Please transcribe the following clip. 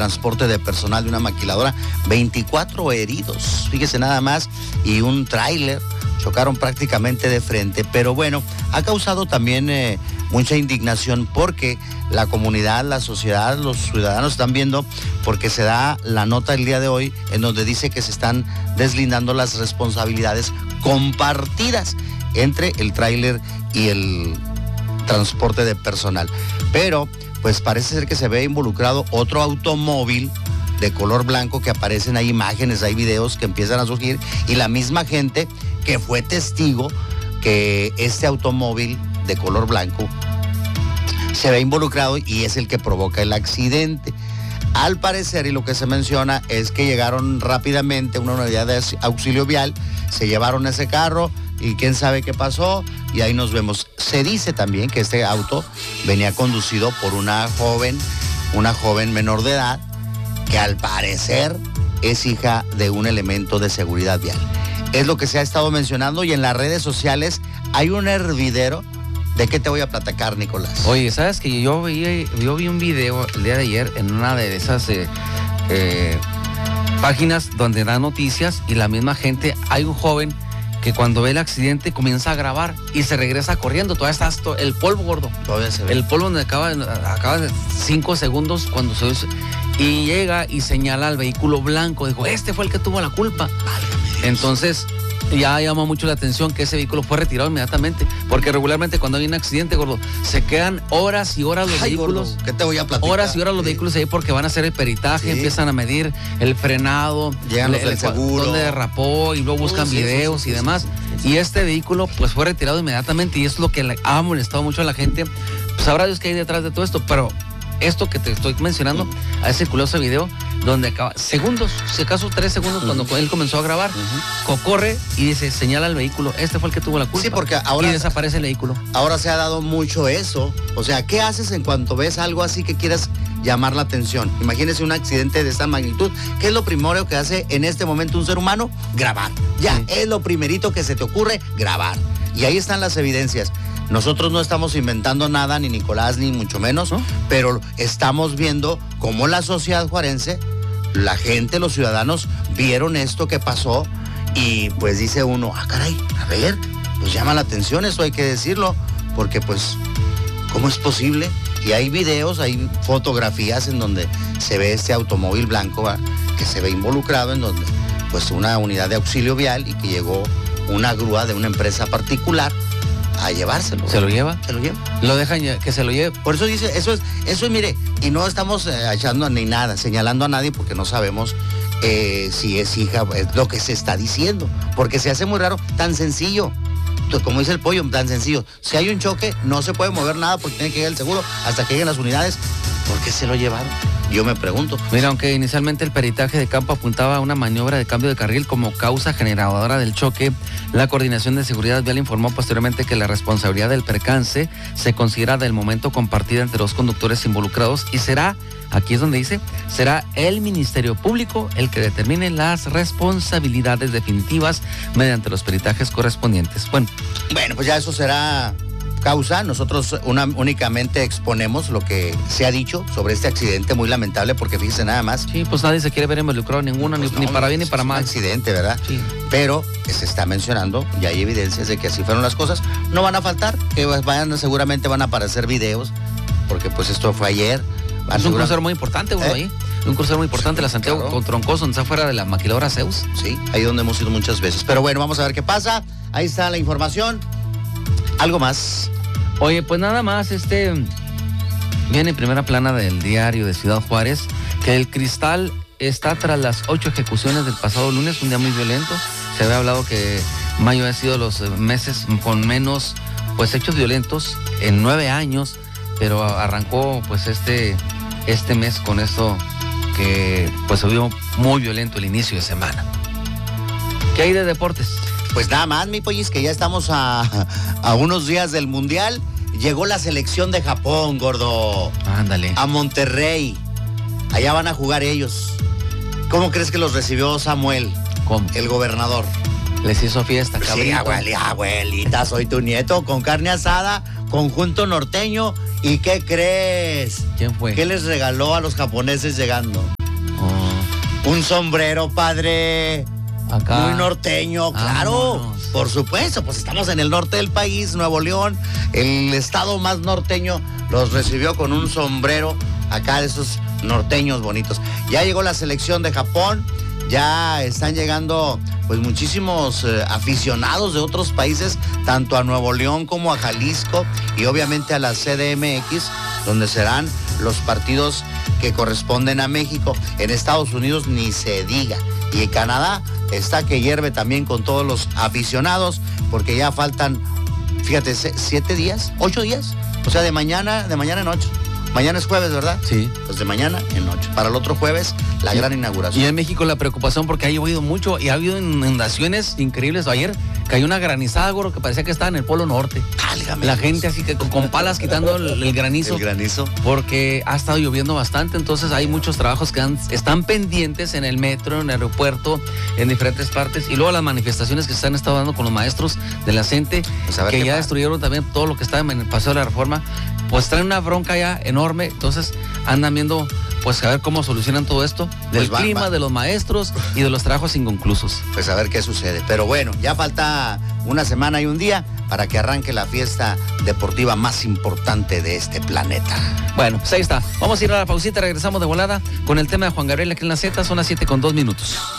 transporte de personal de una maquiladora, 24 heridos, fíjese nada más, y un tráiler chocaron prácticamente de frente, pero bueno, ha causado también mucha indignación porque la comunidad, la sociedad, los ciudadanos están viendo, porque se da la nota el día de hoy en donde dice que se están deslindando las responsabilidades compartidas entre el tráiler y el transporte de personal. Pero pues parece ser que se ve involucrado otro automóvil de color blanco, que aparecen, hay imágenes, hay videos que empiezan a surgir, y la misma gente que fue testigo que este automóvil de color blanco se ve involucrado y es el que provoca el accidente. Al parecer, y lo que se menciona es que llegaron rápidamente una unidad de auxilio vial, se llevaron ese carro y quién sabe qué pasó, y ahí nos vemos. Se dice también que este auto venía conducido por una joven menor de edad, que al parecer es hija de un elemento de seguridad vial. Es lo que se ha estado mencionando, y en las redes sociales hay un hervidero. ¿De qué te voy a platicar, Nicolás? Oye, ¿sabes que yo vi un video el día de ayer en una de esas páginas donde da noticias, y la misma gente, hay un joven que cuando ve el accidente comienza a grabar y se regresa corriendo? Todavía está el polvo, gordo. Todavía se ve. El polvo donde acaba de 5 segundos cuando se... Y llega y señala al vehículo blanco. Dijo, este fue el que tuvo la culpa. Entonces, ya llama mucho la atención que ese vehículo fue retirado inmediatamente. Porque regularmente cuando hay un accidente, gordo, se quedan horas y horas los vehículos. Gordo, ¿qué te voy a platicar? Horas y horas los vehículos ahí, porque van a hacer el peritaje, empiezan a medir el frenado, llegan los del seguro, dónde derrapó, y luego buscan videos y demás. Y este vehículo pues fue retirado inmediatamente, y es lo que ha molestado mucho a la gente. Pues sabrá Dios qué hay detrás de todo esto, pero esto que te estoy mencionando, ha circulado ese video donde acaba segundos, si acaso 3 segundos, cuando él comenzó a grabar, corre y dice, señala al vehículo, este fue el que tuvo la culpa. Sí, porque ahora, y desaparece el vehículo. Ahora se ha dado mucho eso. O sea, ¿qué haces en cuanto ves algo así que quieras llamar la atención? Imagínese un accidente de esta magnitud. ¿Qué es lo primero que hace en este momento un ser humano? Grabar. Ya, es lo primerito que se te ocurre, grabar. Y ahí están las evidencias. Nosotros no estamos inventando nada, ni Nicolás, ni mucho menos, pero estamos viendo cómo la sociedad juarense, la gente, los ciudadanos, vieron esto que pasó, y pues dice uno, caray, a ver, pues llama la atención, eso hay que decirlo, porque pues, ¿cómo es posible? Y hay videos, hay fotografías en donde se ve este automóvil blanco, ¿va?, que se ve involucrado, en donde pues una unidad de auxilio vial, y que llegó una grúa de una empresa particular a llevárselo. ¿Se lo lleva? Se lo lleva. Lo dejan que se lo lleve. Por eso dice, eso es, mire, y no estamos echando ni nada, señalando a nadie, porque no sabemos si es hija, es lo que se está diciendo, porque se hace muy raro, tan sencillo, como dice el pollo, tan sencillo. Si hay un choque, no se puede mover nada porque tiene que llegar el seguro hasta que lleguen las unidades. ¿Por qué se lo llevaron? Yo me pregunto. Mira, aunque inicialmente el peritaje de campo apuntaba a una maniobra de cambio de carril como causa generadora del choque, la Coordinación de Seguridad Vial informó posteriormente que la responsabilidad del percance se considera del momento compartida entre los conductores involucrados, y será, aquí es donde dice, será el Ministerio Público el que determine las responsabilidades definitivas mediante los peritajes correspondientes. Bueno, pues ya eso será causa. Nosotros únicamente exponemos lo que se ha dicho sobre este accidente muy lamentable, porque fíjese nada más. Sí, pues nadie se quiere ver involucrado en ninguna, pues ni para bien ni para mal. Es un accidente, ¿verdad? Sí. Pero se está mencionando, y hay evidencias de que así fueron las cosas. No van a faltar, que seguramente van a aparecer videos, porque pues esto fue ayer. Es un crucero muy importante, uno ahí. Un crucero muy importante, la Santiago con Troncoso, donde está fuera de la maquiladora Zeus. Sí, ahí donde hemos ido muchas veces. Pero bueno, vamos a ver qué pasa. Ahí está la información. ¿Algo más? Oye, pues nada más, viene en primera plana del diario de Ciudad Juárez, que el Cristal está tras las 8 ejecuciones del pasado lunes, un día muy violento. Se había hablado que mayo ha sido los meses con menos pues hechos violentos en 9 años, pero arrancó pues este mes con esto que pues se vio muy violento el inicio de semana. ¿Qué hay de deportes? Pues nada más, mi pollis, que ya estamos a unos días del Mundial. Llegó la selección de Japón, gordo. Ándale. A Monterrey. Allá van a jugar ellos. ¿Cómo crees que los recibió Samuel? ¿Cómo? El gobernador. Les hizo fiesta, cabrito. Sí, abuelita, soy tu nieto, con carne asada, conjunto norteño. ¿Y qué crees? ¿Quién fue? ¿Qué les regaló a los japoneses llegando? Un sombrero, padre. Acá. Muy norteño, claro. Vámonos. Por supuesto, pues estamos en el norte del país, Nuevo León, el estado más norteño, los recibió con un sombrero acá de esos norteños bonitos. Ya llegó la selección de Japón, ya están llegando pues muchísimos aficionados de otros países, tanto a Nuevo León como a Jalisco y obviamente a la CDMX, donde serán los partidos que corresponden a México. En Estados Unidos ni se diga. Y en Canadá está que hierve también con todos los aficionados, porque ya faltan, fíjate, 7 días, 8 días, o sea, de mañana en 8. Mañana es jueves, ¿verdad? Sí. Pues de mañana en 8. Para el otro jueves, la gran inauguración. Y en México la preocupación porque ha llovido mucho y ha habido inundaciones increíbles. Ayer cayó una granizada, güero, que parecía que estaba en el Polo Norte. Válgame. La gente así que con palas quitando el granizo. El granizo. Porque ha estado lloviendo bastante, entonces hay muchos trabajos que están pendientes en el metro, en el aeropuerto, en diferentes partes. Y luego las manifestaciones que se han estado dando con los maestros de la CENTE, Pues a ver que qué ya pasa. destruyeron también todo lo que estaba en el Paseo de la Reforma, pues traen una bronca ya enorme. Entonces andan viendo pues a ver cómo solucionan todo esto del Pues clima, de los maestros y de los trabajos inconclusos. Pues a ver qué sucede. Pero bueno, ya falta una semana y un día para que arranque la fiesta deportiva más importante de este planeta. Bueno, pues ahí está. Vamos a ir a la pausita, regresamos de volada con el tema de Juan Gabriel aquí en la Z, son las 7:02.